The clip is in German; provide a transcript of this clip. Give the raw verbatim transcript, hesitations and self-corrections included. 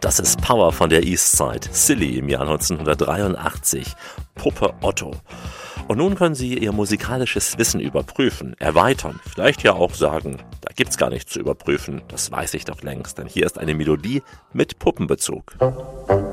Das ist Power von der Eastside, Silly im Jahr neunzehnhundertdreiundachtzig, Puppe Otto. Und nun können Sie Ihr musikalisches Wissen überprüfen, erweitern, vielleicht ja auch sagen, da gibt's gar nichts zu überprüfen, das weiß ich doch längst, denn hier ist eine Melodie mit Puppenbezug.